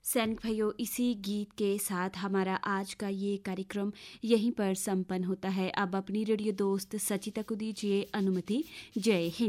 सैनिक भाइयों, इसी गीत के साथ हमारा आज का ये कार्यक्रम यहीं पर संपन्न होता है। अब अपनी रेडियो दोस्त सचिता को दीजिए अनुमति। जय हिंद।